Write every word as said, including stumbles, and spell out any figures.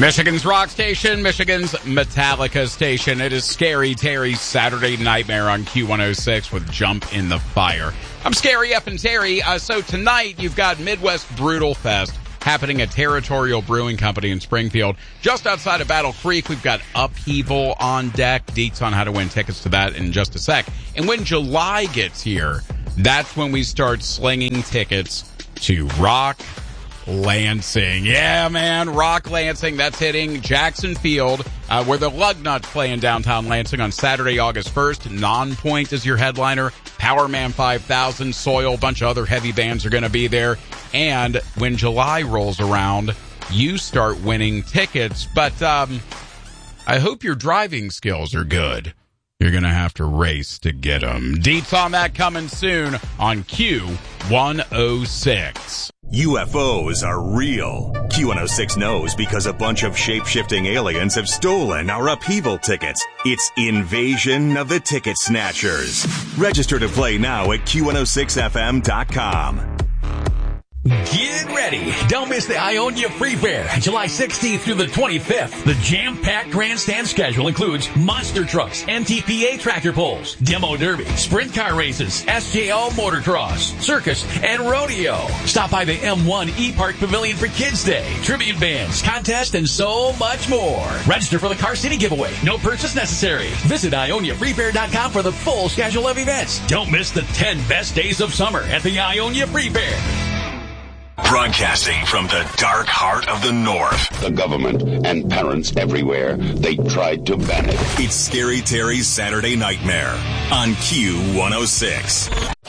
Michigan's rock station, Michigan's Metallica station. It is Scary Terry's Saturday Nightmare on Q one oh six with Jump in the Fire. I'm Scary F and Terry. Uh, so tonight you've got Midwest Brutal Fest happening at Territorial Brewing Company in Springfield. Just outside of Battle Creek, we've got Upheaval on deck. Deets on how to win tickets to that in just a sec. And when July gets here, that's when we start slinging tickets to Rock Lansing. Yeah, man, Rock Lansing. That's hitting Jackson Field, uh, where the Lugnuts play in downtown Lansing on Saturday, August first. Nonpoint is your headliner. Powerman five thousand, Soil, a bunch of other heavy bands are going to be there. And when July rolls around, you start winning tickets. But um, I hope your driving skills are good. You're going to have to race to get them. Deets on that coming soon on Q one oh six. U F Os are real. Q one oh six knows because a bunch of shape-shifting aliens have stolen our Upheaval tickets. It's Invasion of the Ticket Snatchers. Register to play now at Q one oh six F M dot com. Get ready. Don't miss the Ionia Free Fair, July sixteenth through the twenty-fifth. The jam-packed grandstand schedule includes monster trucks, M T P A tractor pulls, demo derby, sprint car races, S J O motocross, circus, and rodeo. Stop by the M one E-Park Pavilion for Kids Day, tribute bands, contest, and so much more. Register for the Car City giveaway. No purchase necessary. Visit Ionia Free Fair dot com for the full schedule of events. Don't miss the ten best days of summer at the Ionia Free Fair. Broadcasting from the dark heart of the North. The government and parents everywhere, they tried to ban it. It's Scary Terry's Saturday Nightmare on Q one oh six.